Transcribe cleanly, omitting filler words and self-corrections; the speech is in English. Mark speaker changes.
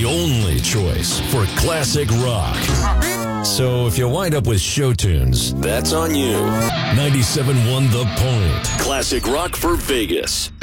Speaker 1: the only choice for classic rock. So if you wind up with show tunes, that's on you. 97.1 The Point. Classic rock for Vegas.